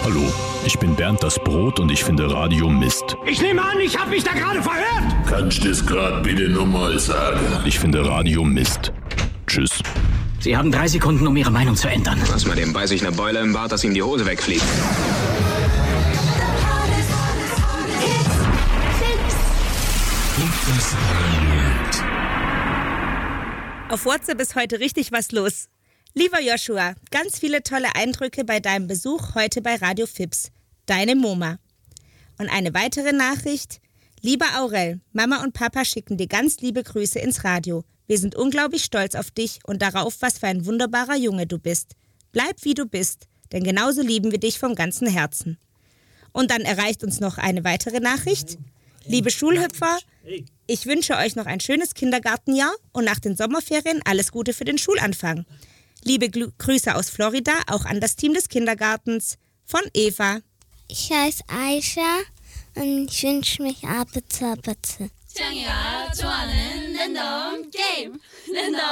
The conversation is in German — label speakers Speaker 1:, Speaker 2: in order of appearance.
Speaker 1: Hallo, ich bin Bernd das Brot und ich finde Radio Mist.
Speaker 2: Ich nehme an, ich habe mich da gerade verhört.
Speaker 3: Kannst du das gerade bitte nochmal sagen?
Speaker 1: Ich finde Radio Mist. Tschüss.
Speaker 2: Sie haben 3 Sekunden, um Ihre Meinung zu ändern.
Speaker 4: Was mit dem beiß ich eine Beule im Bart, dass ihm die Hose wegfliegt.
Speaker 5: Auf WhatsApp ist heute richtig was los. Lieber Joshua, ganz viele tolle Eindrücke bei deinem Besuch heute bei Radio Fips. Deine Moma. Und eine weitere Nachricht. Lieber Aurel, Mama und Papa schicken dir ganz liebe Grüße ins Radio. Wir sind unglaublich stolz auf dich und darauf, was für ein wunderbarer Junge du bist. Bleib wie du bist, denn genauso lieben wir dich vom ganzen Herzen. Und dann erreicht uns noch eine weitere Nachricht. Liebe Schulhüpfer, ich wünsche euch noch ein schönes Kindergartenjahr und nach den Sommerferien alles Gute für den Schulanfang. Liebe Grüße aus Florida, auch an das Team des Kindergartens. Von Eva.
Speaker 6: Ich heiße Aisha und ich wünsche mich Abitur.
Speaker 7: 창이가 좋아하는 랜덤 게임. 랜덤